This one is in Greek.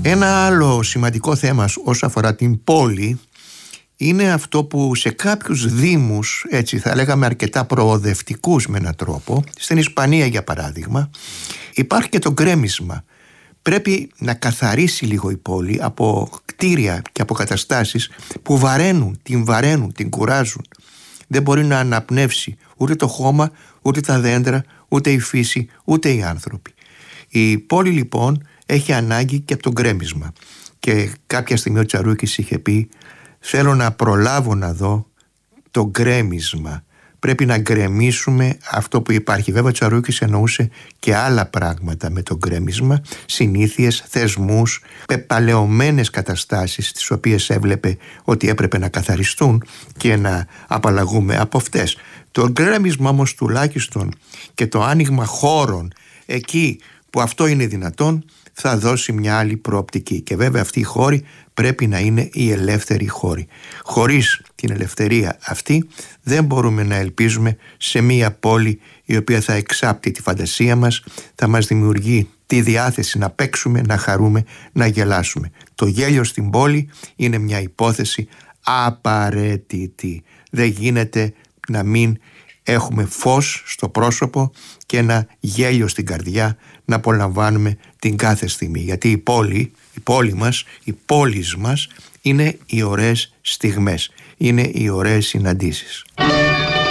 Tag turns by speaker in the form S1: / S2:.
S1: Ένα άλλο σημαντικό θέμα όσο αφορά την πόλη είναι αυτό που σε κάποιους δήμους, έτσι θα λέγαμε αρκετά προοδευτικούς με έναν τρόπο, στην Ισπανία για παράδειγμα, υπάρχει και το γκρέμισμα. Πρέπει να καθαρίσει λίγο η πόλη από κτίρια και από καταστάσεις που βαραίνουν, την κουράζουν. Δεν μπορεί να αναπνεύσει ούτε το χώμα, ούτε τα δέντρα, ούτε η φύση, ούτε οι άνθρωποι. Η πόλη λοιπόν έχει ανάγκη και από το γκρέμισμα. Και κάποια στιγμή ο Τσαρούκης είχε πει: θέλω να προλάβω να δω το γκρέμισμα. Πρέπει να γκρεμίσουμε αυτό που υπάρχει. Βέβαια ο Τσαρούκης εννοούσε και άλλα πράγματα με το γκρέμισμα, συνήθειες, θεσμούς, πεπαλαιωμένες καταστάσεις τις οποίες έβλεπε ότι έπρεπε να καθαριστούν και να απαλλαγούμε από αυτές. Το γκρέμισμα όμως τουλάχιστον και το άνοιγμα χώρων εκεί που αυτό είναι δυνατόν θα δώσει μια άλλη προοπτική. Και βέβαια αυτοί οι χώροι πρέπει να είναι οι ελεύθεροι χώροι. Χωρίς την ελευθερία αυτή δεν μπορούμε να ελπίζουμε σε μια πόλη η οποία θα εξάπτει τη φαντασία μας, θα μας δημιουργεί τη διάθεση να παίξουμε, να χαρούμε, να γελάσουμε. Το γέλιο στην πόλη είναι μια υπόθεση απαραίτητη. Δεν γίνεται να μην έχουμε φως στο πρόσωπο και ένα γέλιο στην καρδιά να απολαμβάνουμε την κάθε στιγμή. Γιατί η πόλη μας είναι οι ωραίες στιγμές, είναι οι ωραίες συναντήσεις.